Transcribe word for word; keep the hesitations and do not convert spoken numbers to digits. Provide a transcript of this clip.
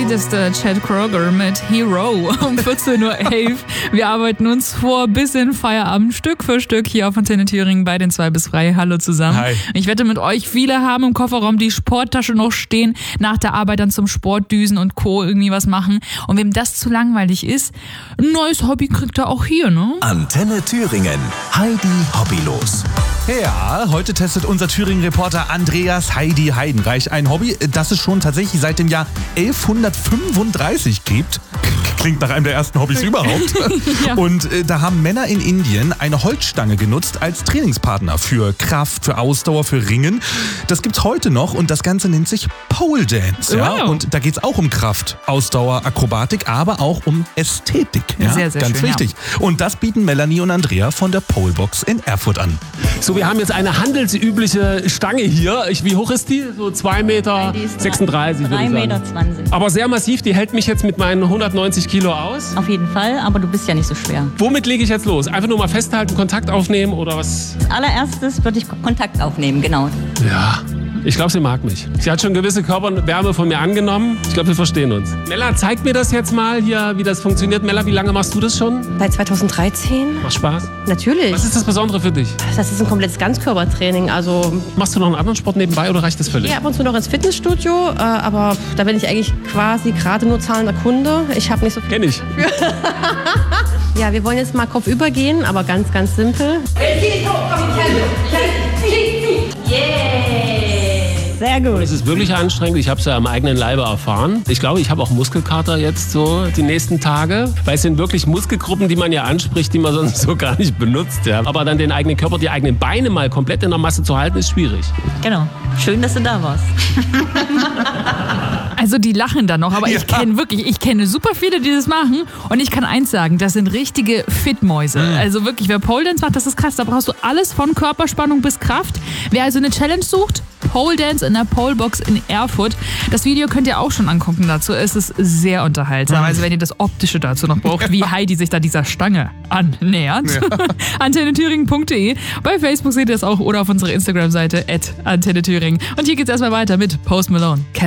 Lied ist äh, Chad Kroeger mit Hero um vierzehn Uhr elf. Wir arbeiten uns vor bis in Feierabend Stück für Stück hier auf Antenne Thüringen bei den zwei bis frei. Hallo zusammen. Hi. Ich wette mit euch, viele haben im Kofferraum die Sporttasche noch stehen, nach der Arbeit dann zum Sportdüsen und Co. irgendwie was machen. Und wem das zu langweilig ist, ein neues Hobby kriegt er auch hier, ne? Antenne Thüringen. Heidi Hobbylos. Ja, heute testet unser Thüringen-Reporter Andreas Heidi Heidenreich ein Hobby, das es schon tatsächlich seit dem Jahr elfhundertfünfunddreißig gibt. Klingt nach einem der ersten Hobbys überhaupt. Ja. Und äh, da haben Männer in Indien eine Holzstange genutzt als Trainingspartner für Kraft, für Ausdauer, für Ringen. Das gibt's heute noch und das Ganze nennt sich Pole Dance. Ja? Wow. Und da geht's auch um Kraft, Ausdauer, Akrobatik, aber auch um Ästhetik. Ja? Sehr, sehr Ganz schön, wichtig. ja. Und das bieten Melanie und Andrea von der Polebox in Erfurt an. So, wir haben jetzt eine handelsübliche Stange hier. Ich, wie hoch ist die? So zwei Meter sechsunddreißig, würde drei ich sagen. Meter zwanzig. Aber sehr massiv, die hält mich jetzt mit meinen hundertneunzig Kilo aus. Auf jeden Fall, aber du bist ja nicht so schwer. Womit lege ich jetzt los? Einfach nur mal festhalten, Kontakt aufnehmen oder was? Als allererstes würde ich Kontakt aufnehmen, genau. Ja, ich glaube, sie mag mich. Sie hat schon gewisse Körperwärme von mir angenommen. Ich glaube, wir verstehen uns. Mella, zeig mir das jetzt mal hier, wie das funktioniert. Mella, wie lange machst du das schon? Seit zweitausenddreizehn? Macht Spaß? Natürlich. Was ist das Besondere für dich? Das ist ein komplettes Ganzkörpertraining. Also Machst du noch einen anderen Sport nebenbei oder reicht das ich völlig? gehe ab und zu noch ins Fitnessstudio, äh, aber da bin ich eigentlich quasi gerade nur zahlender Kunde. Ich habe nicht so viel. Kenn ich. Ja, wir wollen jetzt mal kopfüber gehen, aber ganz, ganz simpel. Sehr gut. Es ist wirklich anstrengend. Ich habe es ja am eigenen Leibe erfahren. Ich glaube, ich habe auch Muskelkater jetzt so die nächsten Tage. Weil es sind wirklich Muskelgruppen, die man ja anspricht, die man sonst so gar nicht benutzt. Ja. Aber dann den eigenen Körper, die eigenen Beine mal komplett in der Masse zu halten, ist schwierig. Genau. Schön, dass du da warst. Also die lachen dann noch, aber ich kenne wirklich, ich kenne super viele, die das machen und ich kann eins sagen, das sind richtige Fitmäuse. Mhm. Also wirklich, wer Pole Dance macht, das ist krass, da brauchst du alles von Körperspannung bis Kraft. Wer also eine Challenge sucht, Pole Dance in der Polebox in Erfurt. Das Video könnt ihr auch schon angucken dazu, es ist sehr unterhaltsam. Also wenn ihr das Optische dazu noch braucht, wie Heidi sich da dieser Stange annähert. Ja. antenne thüringen punkt de. Bei Facebook seht ihr es auch oder auf unserer Instagram-Seite at antenne thüringen. Und hier geht's erstmal weiter mit Post Malone.